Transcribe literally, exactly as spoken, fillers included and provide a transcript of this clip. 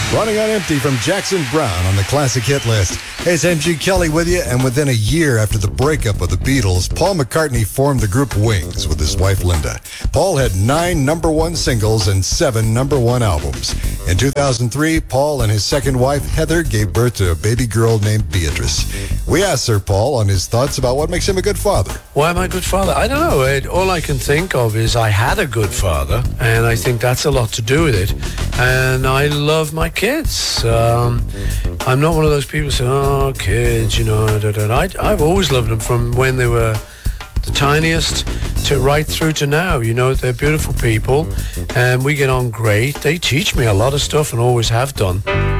Running on Empty from Jackson Browne on the classic hit list. Hey, it's M G Kelly with you, and within a year after the breakup of the Beatles, Paul McCartney formed the group Wings with his wife Linda. Paul had nine number one singles and seven number one albums. In two thousand three, Paul and his second wife Heather gave birth to a baby girl named Beatrice. We asked Sir Paul on his thoughts about what makes him a good father. Why am I a good father? I don't know. It, all I can think of is I had a good father, and I think that's a lot to do with it. And I love my kids. Um, I'm not one of those people who say, oh, kids, you know. Da, da, da. I, I've always loved them from when they were the tiniest to right through to now. You know, they're beautiful people, and we get on great. They teach me a lot of stuff and always have done.